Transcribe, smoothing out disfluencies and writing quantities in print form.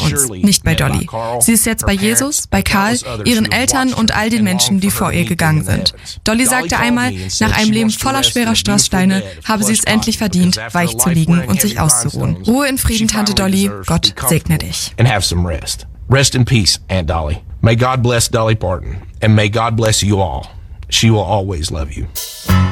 uns, nicht bei Dolly. Sie ist jetzt bei Jesus, bei Carl, ihren Eltern und all den Menschen, die vor ihr gegangen sind. Dolly sagte einmal, nach einem Leben voller schwerer Strasssteine habe sie es endlich verdient, weich zu liegen und sich auszuruhen. Ruhe in Frieden, Tante Dolly. Gott segne dich. And have some rest. Rest in peace, Aunt Dolly. May God bless Dolly Parton, and may God bless you all. She will always love you.